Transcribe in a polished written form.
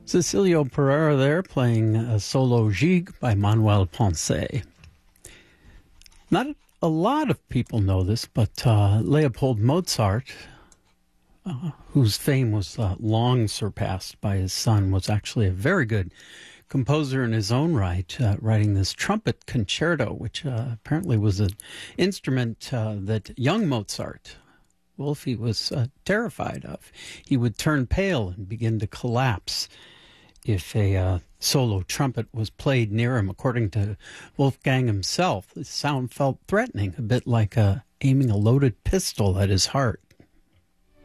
Cecilio Pereira there playing a solo gigue by Manuel Ponce. Not a lot of people know this, but Leopold Mozart, whose fame was long surpassed by his son, was actually a very good composer in his own right, writing this trumpet concerto, which apparently was an instrument that young Mozart, Wolfie, was terrified of. He would turn pale and begin to collapse if a solo trumpet was played near him. According to Wolfgang himself, the sound felt threatening, a bit like aiming a loaded pistol at his heart.